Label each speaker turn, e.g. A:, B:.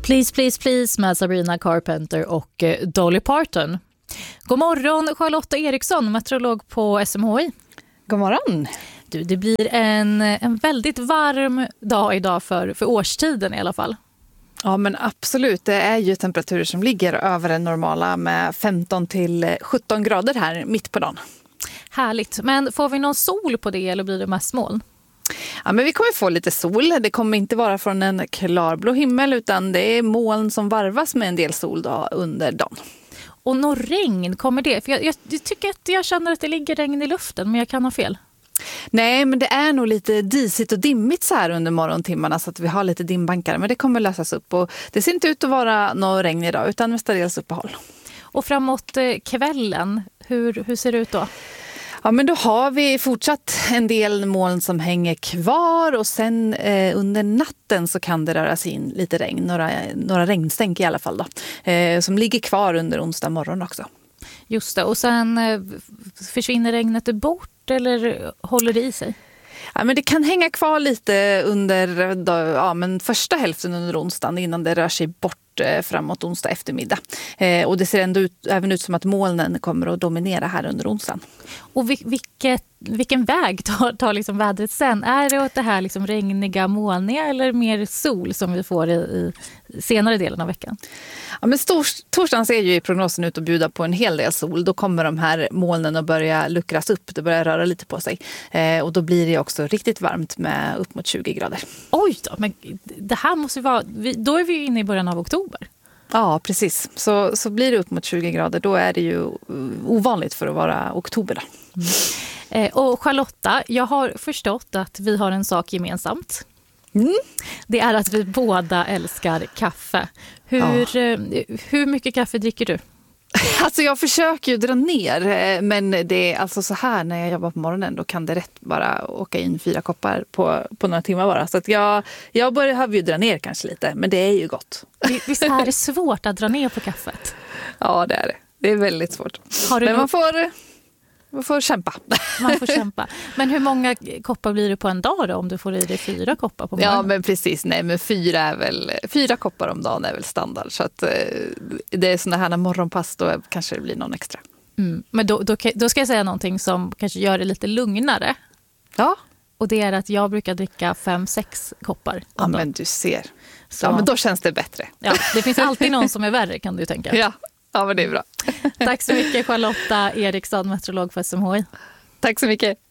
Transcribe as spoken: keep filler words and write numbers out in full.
A: Please, please, please med Sabrina Carpenter och Dolly Parton. God morgon Charlotta Eriksson, meteorolog på S M H I.
B: God morgon.
A: Du, det blir en, en väldigt varm dag idag för, för årstiden i alla fall.
B: Ja men absolut, det är ju temperaturer som ligger över det normala med femton till sjutton grader här mitt på dagen.
A: Härligt, men får vi någon sol på det eller blir det mest moln?
B: Ja, men vi kommer få lite sol. Det kommer inte vara från en klarblå himmel utan det är moln som varvas med en del sol då under dagen.
A: Och någon regn, kommer det? För jag, jag, jag tycker att jag känner att det ligger regn i luften, men jag kan ha fel.
B: Nej, men det är nog lite disigt och dimmigt så här under morgontimmarna så att vi har lite dimbankar. Men det kommer lösas upp och det ser inte ut att vara någon regn idag utan mestadels uppehåll.
A: Och framåt kvällen, hur, hur ser det ut då?
B: Ja, men då har vi fortsatt en del moln som hänger kvar och sen eh, under natten så kan det röra sig in lite regn, några, några regnstänk i alla fall då, eh, som ligger kvar under onsdag morgon också.
A: Just det, och sen eh, försvinner regnet bort eller håller det i sig?
B: Ja, men det kan hänga kvar lite under då, ja, men första hälften under onsdagen innan det rör sig bort framåt onsdag eftermiddag. Eh, och det ser ändå ut, även ut som att molnen kommer att dominera här under onsdagen.
A: Och vilket, vilken väg tar, tar liksom vädret sen? Är det åt det här liksom regniga, molniga eller mer sol som vi får i, i senare delen av veckan?
B: Ja, men stor, torsdagen ser ju i prognosen ut att bjuda på en hel del sol. Då kommer de här molnen att börja luckras upp. Det börjar röra lite på sig. Eh, och då blir det också riktigt varmt med upp mot tjugo grader.
A: Oj då, men det här måste vara... Då är vi inne i början av oktober.
B: Ja, precis. Så, så blir det upp mot tjugo grader. Då är det ju ovanligt för att vara oktober. Då.
A: Mm. Eh, och Charlotta, jag har förstått att vi har en sak gemensamt. Mm. Det är att vi båda älskar kaffe. Hur, ja. hur mycket kaffe dricker du?
B: Alltså jag försöker ju dra ner, men det är alltså så här när jag jobbar på morgonen då kan det rätt bara åka in fyra koppar på, på några timmar bara. Så att jag, jag behöver ju dra ner kanske lite, men det är ju gott.
A: Visst är det svårt att dra ner på kaffet?
B: Ja, det är det. Det är väldigt svårt.
A: Har du
B: men
A: något...
B: man får... Man får kämpa.
A: Man får kämpa. Men hur många koppar blir det på en dag då om du får i dig fyra koppar på morgonen?
B: Ja, men precis. Nej, men fyra, är väl, fyra koppar om dagen är väl standard. Så att, eh, det är sådana här morgonpass då kanske det blir någon extra.
A: Mm. Men då, då, då ska jag säga någonting som kanske gör det lite lugnare.
B: Ja.
A: Och det är att jag brukar dricka fem, sex koppar.
B: Ja, men du ser. Så. Ja, men då känns det bättre.
A: Ja, det finns alltid någon som är värre kan du tänka.
B: Ja. Ja, men det är bra.
A: Tack så mycket Charlotta Eriksson, meteorolog för S M H I.
B: Tack så mycket.